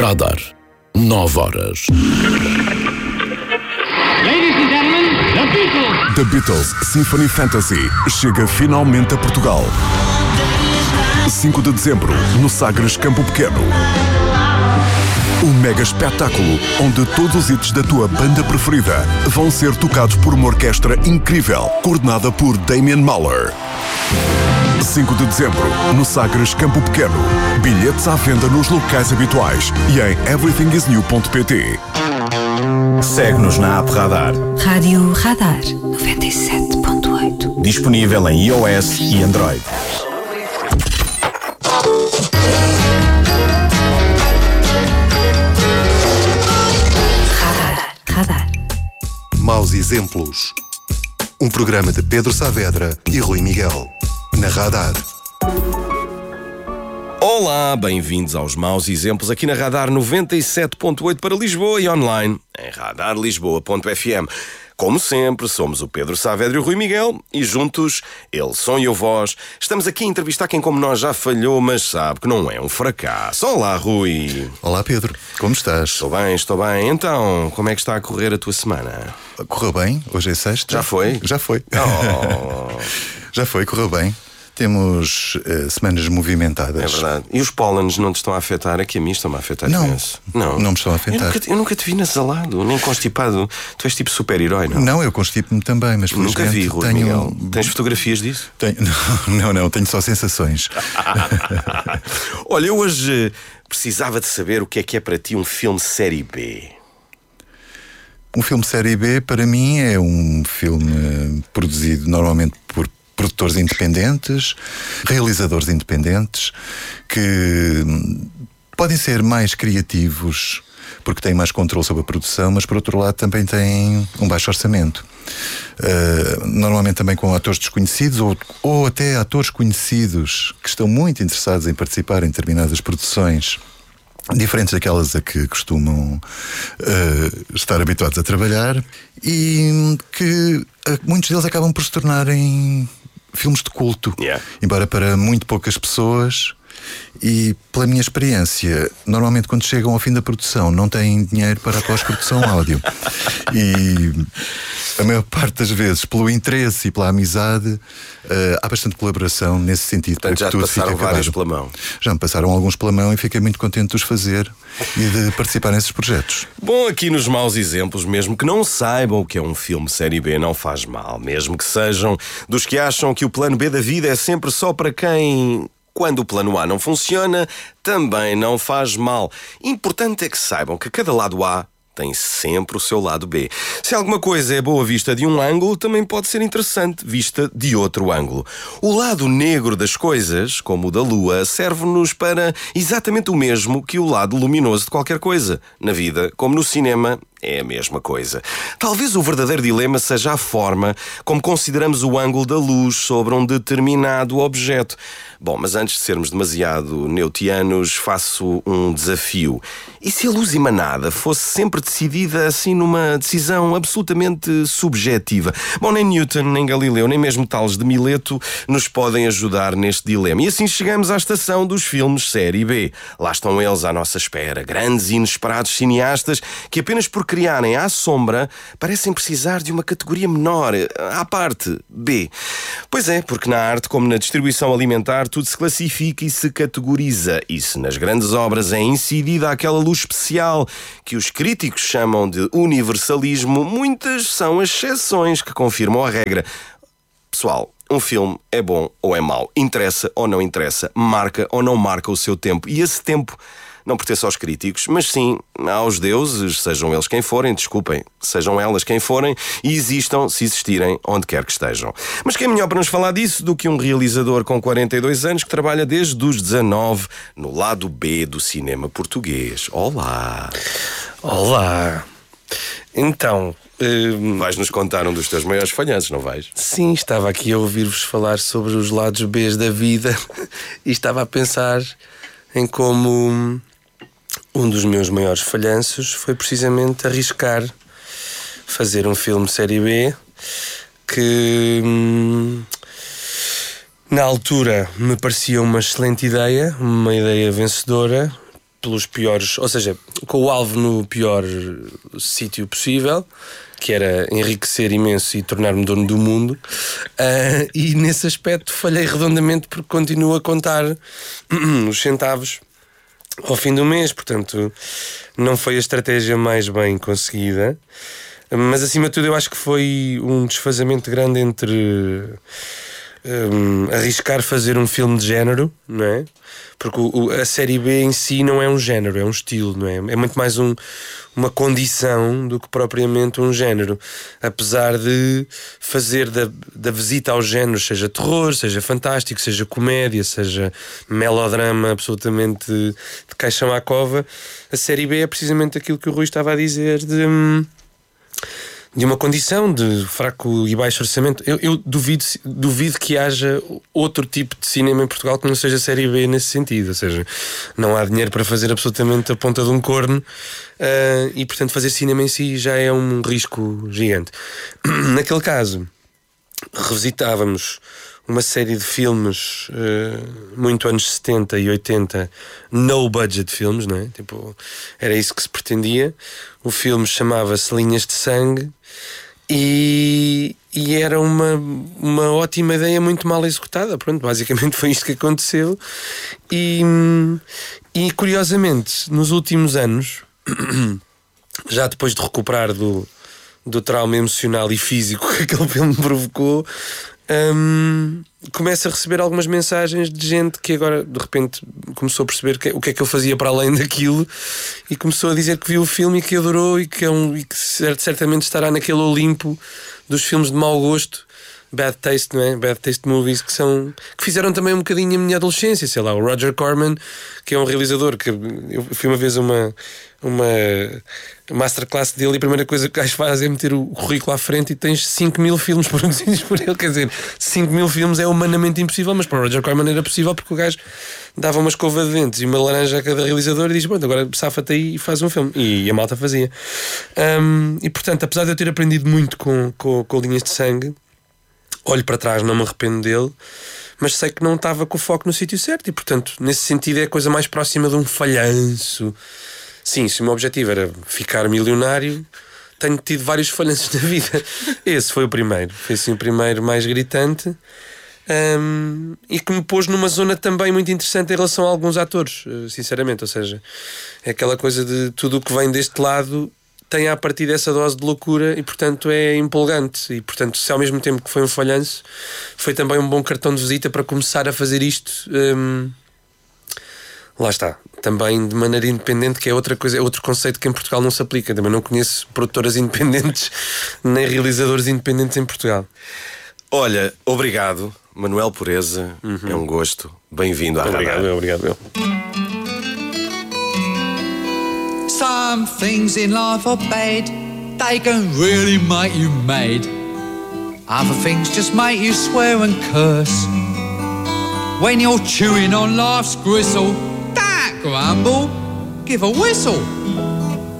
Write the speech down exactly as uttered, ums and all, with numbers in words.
Radar. nove horas. Ladies and gentlemen, The Beatles. The Beatles Symphony Fantasy chega finalmente a Portugal. cinco de dezembro, no Sagres Campo Pequeno. Um mega espetáculo onde todos os hits da tua banda preferida vão ser tocados por uma orquestra incrível, coordenada por Damian Mahler. cinco de dezembro, no Sagres Campo Pequeno. Bilhetes à venda nos locais habituais e em everything is new ponto pt. Segue-nos na app Radar. Rádio Radar noventa e sete ponto oito. Disponível em iOS e Android. Radar. Radar. Maus Exemplos. Um programa de Pedro Saavedra e Rui Miguel. Na Radar. Olá, bem-vindos aos Maus Exemplos aqui na Radar noventa e sete ponto oito para Lisboa e online em radar lisboa ponto f m. Como sempre, somos o Pedro Saavedra e o Rui Miguel e juntos, ele, som e eu, voz, estamos aqui a entrevistar quem como nós já falhou, mas sabe que não é um fracasso. Olá, Rui. Olá, Pedro. Como estás? Estou bem, estou bem. Então, como é que está a correr a tua semana? Correu bem? Hoje é sexta? Já foi? Já foi. Oh. Já foi, correu bem. Temos uh, semanas movimentadas. É verdade. E os pólenes não te estão a afetar? Aqui a mim estão-me a afetar Não, imenso. Não, não me estão a afetar. Eu nunca, te, eu nunca te vi nasalado, nem constipado. Tu és tipo super-herói, não? Não, eu constipo-me também, mas Nunca vi, Rui tenho... Miguel. Tens fotografias disso? Tenho... Não, não, tenho só sensações. Olha, eu hoje precisava de saber o que é que é para ti um filme série B. Um filme série B, para mim, é um filme produzido normalmente por produtores independentes, realizadores independentes, que podem ser mais criativos porque têm mais controle sobre a produção, mas por outro lado também têm um baixo orçamento. Uh, normalmente também com atores desconhecidos ou, ou até atores conhecidos que estão muito interessados em participar em determinadas produções diferentes daquelas a que costumam uh, estar habituados a trabalhar e que uh, muitos deles acabam por se tornarem filmes de culto, Yeah. embora para muito poucas pessoas. E pela minha experiência, normalmente quando chegam ao fim da produção não têm dinheiro para a pós-produção áudio. E a maior parte das vezes, pelo interesse e pela amizade, uh, há bastante colaboração nesse sentido. Portanto, já te passaram vários pela mão. Já me passaram alguns pela mão e fiquei muito contente de os fazer e de participar nesses projetos. Bom, aqui nos Maus Exemplos, mesmo que não saibam o que é um filme série B, não faz mal. Mesmo que sejam dos que acham que o plano B da vida é sempre só para quem... Quando o plano A não funciona, também não faz mal. Importante é que saibam que cada lado A tem sempre o seu lado B. Se alguma coisa é boa vista de um ângulo, também pode ser interessante vista de outro ângulo. O lado negro das coisas, como o da lua, serve-nos para exatamente o mesmo que o lado luminoso de qualquer coisa. Na vida, como no cinema, é a mesma coisa. Talvez o verdadeiro dilema seja a forma como consideramos o ângulo da luz sobre um determinado objeto. Bom, mas antes de sermos demasiado newtianos, faço um desafio. E se a luz emanada fosse sempre decidida assim numa decisão absolutamente subjetiva? Bom, nem Newton, nem Galileu, nem mesmo Tales de Mileto nos podem ajudar neste dilema. E assim chegamos à estação dos filmes série B. Lá estão eles à nossa espera, grandes e inesperados cineastas que apenas por criarem à sombra parecem precisar de uma categoria menor, à parte, B. Pois é, porque na arte como na distribuição alimentar tudo se classifica e se categoriza. E se nas grandes obras é incidida aquela luz especial que os críticos chamam de universalismo, muitas são as exceções que confirmam a regra. Pessoal, um filme é bom ou é mau, interessa ou não interessa, marca ou não marca o seu tempo. E esse tempo não pertence aos críticos, mas sim aos deuses, sejam eles quem forem, desculpem, sejam elas quem forem, e existam, se existirem, onde quer que estejam. Mas quem é melhor para nos falar disso do que um realizador com quarenta e dois anos que trabalha desde os dezanove no lado B do cinema português. Olá! Olá! Então... Hum... Vais-nos contar um dos teus maiores falhanços, não vais? Sim, estava aqui a ouvir-vos falar sobre os lados B da vida e estava a pensar em como um dos meus maiores falhanços foi precisamente arriscar fazer um filme série B que hum, na altura me parecia uma excelente ideia, uma ideia vencedora, pelos piores, ou seja, com o alvo no pior sítio possível, que era enriquecer imenso e tornar-me dono do mundo, uh, e nesse aspecto falhei redondamente porque continuo a contar os centavos ao fim do mês, portanto não foi a estratégia mais bem conseguida, mas acima de tudo eu acho que foi um desfazamento grande entre um, arriscar fazer um filme de género, não é? Porque o, o, a série B em si não é um género, é um estilo, não é? É muito mais um, uma condição do que propriamente um género, apesar de fazer da, da visita aos géneros, seja terror, seja fantástico, seja comédia, seja melodrama absolutamente de, de caixão à cova. A série B é precisamente aquilo que o Rui estava a dizer de... de uma condição de fraco e baixo orçamento. Eu, eu duvido, duvido que haja outro tipo de cinema em Portugal que não seja série B nesse sentido. Ou seja, não há dinheiro para fazer absolutamente a ponta de um corno, uh, e portanto fazer cinema em si já é um risco gigante. Naquele caso, revisitávamos uma série de filmes uh, muito anos setenta e oitenta, no budget filmes, não é? Tipo, era isso que se pretendia. O filme chamava-se Linhas de Sangue e, e era uma, uma ótima ideia muito mal executada. Pronto, basicamente foi isto que aconteceu. E, e curiosamente, nos últimos anos, já depois de recuperar do, do trauma emocional e físico que aquele filme provocou, Um, começo a receber algumas mensagens de gente que agora de repente começou a perceber que, o que é que eu fazia para além daquilo, e começou a dizer que viu o filme e que adorou e que, é um, e que certamente estará naquele Olimpo dos filmes de mau gosto, bad taste, não é? Bad taste movies, que são, que fizeram também um bocadinho a minha adolescência. Sei lá, o Roger Corman, que é um realizador que eu fui uma vez a uma uma masterclass dele e a primeira coisa que o gajo faz é meter o currículo à frente e tens cinco mil filmes produzidos por ele. Quer dizer, cinco mil filmes é humanamente impossível, mas para o Roger Corman era possível porque o gajo dava uma escova de dentes e uma laranja a cada realizador e diz: bom, agora safa-te aí e faz um filme. E a malta fazia. Um, e portanto, apesar de eu ter aprendido muito com, com, com Linhas de Sangue, olho para trás, não me arrependo dele, mas sei que não estava com o foco no sítio certo e portanto, nesse sentido, é a coisa mais próxima de um falhanço. Sim, se o meu objetivo era ficar milionário, tenho tido vários falhanços na vida. Esse foi o primeiro. Foi assim o primeiro mais gritante, um, e que me pôs numa zona também muito interessante em relação a alguns atores, sinceramente. Ou seja, é aquela coisa de tudo o que vem deste lado tem a partir dessa dose de loucura e portanto é empolgante. E portanto, se ao mesmo tempo que foi um falhanço, foi também um bom cartão de visita para começar a fazer isto. Um, Lá está, também de maneira independente, que é outra coisa, é outro conceito que em Portugal não se aplica. Também não conheço produtoras independentes nem realizadores independentes em Portugal. Olha, obrigado, Manuel Pureza, uhum. É um gosto. Bem-vindo à Obrigado, Radar. obrigado, meu. Some things in life are bad, they can really make you mad. Other things just make you swear and curse. When you're chewing on life's gristle, don't grumble, give a whistle.